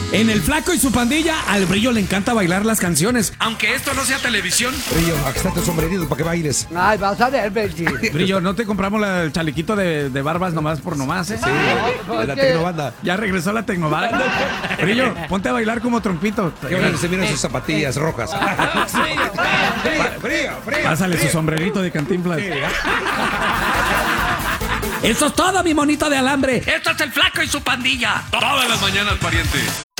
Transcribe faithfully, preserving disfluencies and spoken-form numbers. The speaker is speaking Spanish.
En El Flaco y su Pandilla, al Brillo le encanta bailar las canciones. Aunque esto no sea televisión. Brillo, aquí está tu sombrerito para que bailes. Ay, vas a ver, Benji. Brillo, ¿no te compramos la- el chalequito de, de barbas nomás por nomás, eh? Sí, de la ¿qué? tecnobanda. Ya regresó la tecnobanda. Brillo, ponte a bailar como trompito. Qué bueno que se miran sus zapatillas rojas. Frío, frío. Pásale su sombrerito de Cantinflas. Eso es todo, mi monito de alambre. Esto es El Flaco y su Pandilla. Todas las mañanas, pariente.